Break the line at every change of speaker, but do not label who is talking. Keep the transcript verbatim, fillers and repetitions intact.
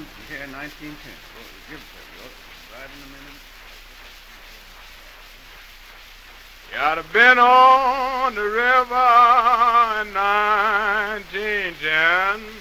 time here in nineteen ten. Well, give it to me. You'll drive in a minute.
You ought to been on the river in nineteen ten.